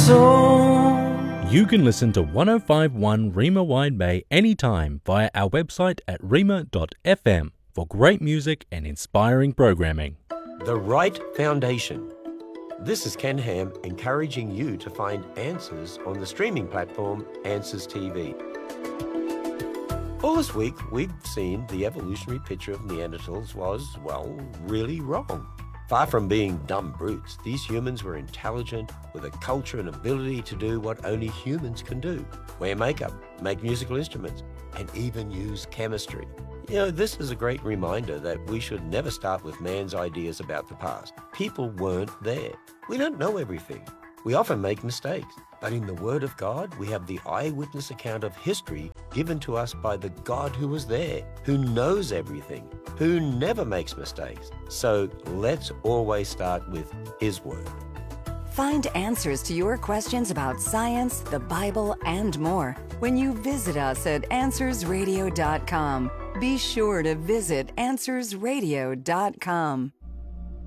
soul. You can listen to 105.1 Rima Wide Bay anytime via our website at rima.fm for great music and inspiring programming. The Right Foundation. This is Ken Ham encouraging you to find answers on the streaming platform Answers TV. All this week, we've seen the evolutionary picture of Neanderthals was, well, really wrong. Far from being dumb brutes, these humans were intelligent, with a culture and ability to do what only humans can do. Wear makeup, make musical instruments, and even use chemistry. You know, this is a great reminder that we should never start with man's ideas about the past. People weren't there. We don't know everything. We often make mistakes. But in the Word of God, we have the eyewitness account of history given to us by the God who was there, who knows everything, who never makes mistakes. So let's always start with His Word. Find answers to your questions about science, the Bible, and more when you visit us at AnswersRadio.com. Be sure to visit AnswersRadio.com.